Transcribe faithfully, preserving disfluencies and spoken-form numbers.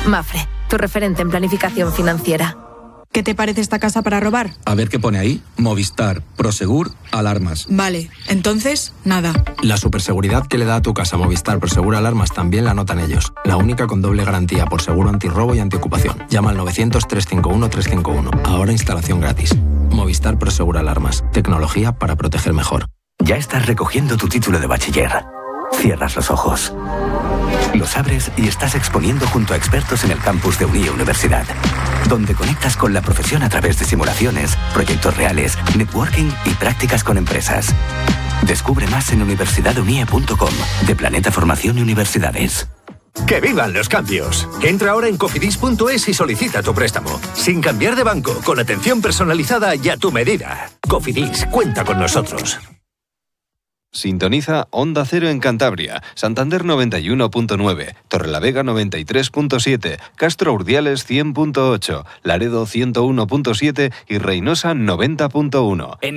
Mapfre, tu referente en planificación financiera. ¿Qué te parece esta casa para robar? A ver qué pone ahí. Movistar, Prosegur, alarmas. Vale, entonces, nada. La superseguridad que le da a tu casa Movistar Prosegur Alarmas también la notan ellos. La única con doble garantía por seguro antirrobo y antiocupación. Llama al novecientos, trescientos cincuenta y uno, trescientos cincuenta y uno. Ahora instalación gratis. Movistar Prosegur Alarmas. Tecnología para proteger mejor. Ya estás recogiendo tu título de bachiller. Cierras los ojos. Los abres y estás exponiendo junto a expertos en el campus de Unie Universidad, donde conectas con la profesión a través de simulaciones, proyectos reales, networking y prácticas con empresas. Descubre más en universidad unie punto com, de Planeta Formación y Universidades. ¡Que vivan los cambios! Entra ahora en cofidis punto es y solicita tu préstamo. Sin cambiar de banco, con atención personalizada y a tu medida. Cofidis, cuenta con nosotros. Sintoniza Onda Cero en Cantabria, Santander noventa y uno punto nueve, Torrelavega noventa y tres punto siete, Castro Urdiales cien punto ocho, Laredo ciento uno punto siete y Reynosa noventa punto uno.